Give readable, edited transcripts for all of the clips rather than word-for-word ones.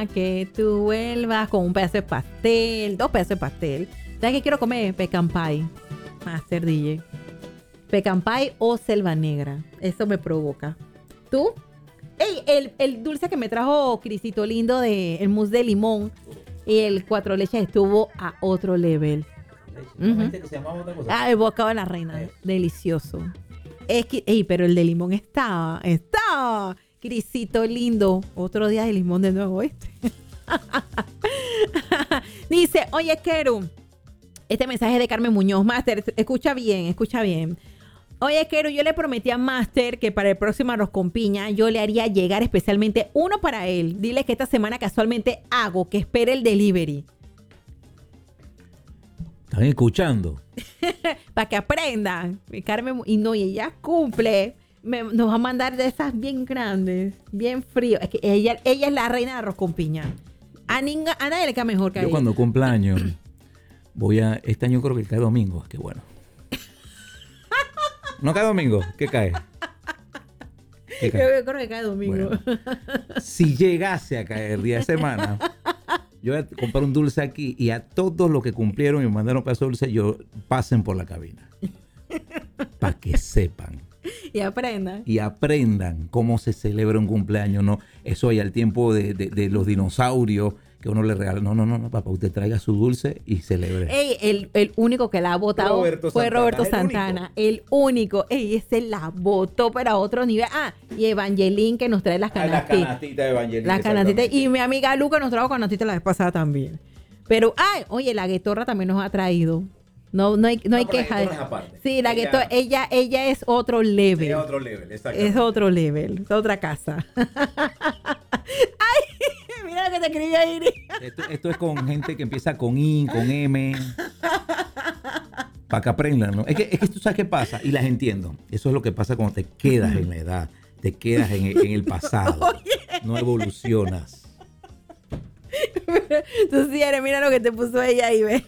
para que tú vuelvas con un pedazo de pastel, 2 pedazos de pastel. ¿Sabes qué quiero comer? Pecan pie. Master DJ. Pecan pie o selva negra. Eso me provoca. ¿Tú? Ey, el dulce que me trajo Crisito Lindo de el mousse de limón y el 4 leches estuvo a otro level. Que se llamaba otra cosa. Ah, el bocado de la reina. Delicioso. Es que, pero el de limón estaba. Crisito Lindo. Otro día de limón de nuevo, ¿viste? Dice, oye, Keru. Este mensaje es de Carmen Muñoz. Master, escucha bien. Oye, Keru, yo le prometí a Master que para el próximo arroz con piña yo le haría llegar especialmente uno para él. Dile que esta semana casualmente hago que espere el delivery. ¿Están escuchando? Para que aprendan. Carmen, y ella cumple. Nos va a mandar de esas bien grandes, bien frío. Es que ella es la reina de arroz con piña. A nadie le queda mejor que a Yo ella. cuando cumpla años, este año creo que cae domingo. Qué bueno. ¿No cae domingo? ¿Qué cae? Yo creo que cae domingo. Bueno, si llegase a caer día de semana, yo voy a comprar un dulce aquí y a todos los que cumplieron y me mandaron pedazo de dulce, yo pasen por la cabina. Para que sepan. Y aprendan. Y aprendan cómo se celebra un cumpleaños. No, eso hay al tiempo de los dinosaurios que uno le regala. No, papá, usted traiga su dulce y celebre. El único que la ha votado fue Roberto Santana. El único. Ese la votó para otro nivel. Y Evangeline que nos trae las canastitas. Las canastitas de Evangeline. Las canastitas. Y mi amiga Luca nos trajo canastitas la vez pasada también. Pero, oye, la guetorra también nos ha traído. No hay queja. Sí, la guetorra, ella es otro level. Es otro level, exacto. Es otro level, es otra casa. Ay, mira lo que te escribió ahí. Esto es con gente que empieza con I, con M. Para que aprendan, ¿no? Es que tú sabes qué pasa, y las entiendo. Eso es lo que pasa cuando te quedas en la edad, te quedas en el pasado. Oye. No evolucionas. Tú sí eres, mira lo que te puso ella ahí, ve.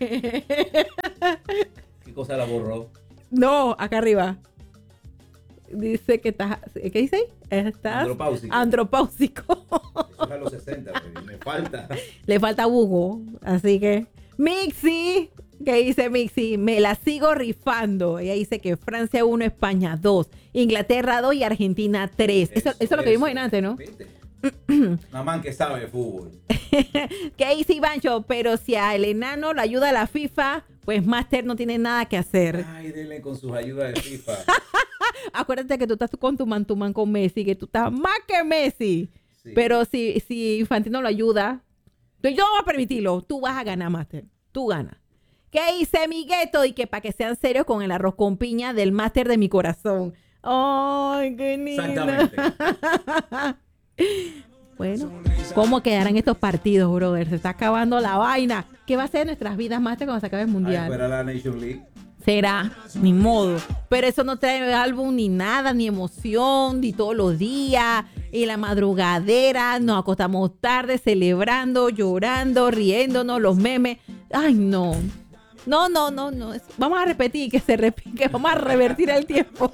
¿Qué cosa la borró? No, acá arriba. Dice que estás, ¿qué dice ahí? Estás andropáusico. Eso es a los 60, me falta. Le falta Hugo, así que Mixi, ¿qué dice Mixi? Me la sigo rifando. Ella dice que Francia 1, España 2, Inglaterra 2 y Argentina 3. Eso es lo que vimos en antes, ¿no? ¿Viste? Mamá que sabe de fútbol. ¿Qué dice Ivancho? Pero si a el enano lo ayuda a la FIFA, pues Master no tiene nada que hacer. Ay, denle con sus ayudas de FIFA. Acuérdate que tú estás con tu man con Messi, que tú estás más que Messi. Sí. Pero si Infantino lo ayuda, yo no voy a permitirlo. Tú vas a ganar, Master. Tú ganas. ¿Qué dice Migueto? Y que para que sean serios con el arroz con piña del Master de mi corazón. ¡Ay, qué lindo! Exactamente. Bueno, ¿cómo quedarán estos partidos, brother? Se está acabando la vaina. ¿Qué va a ser de nuestras vidas, Master, cuando se acabe el mundial? Para la Nation League. Será, ni modo. Pero eso no trae álbum ni nada, ni emoción, ni todos los días. Y la madrugadera, nos acostamos tarde, celebrando, llorando, riéndonos, los memes. Ay, no. No. Vamos a repetir, que vamos a revertir el tiempo.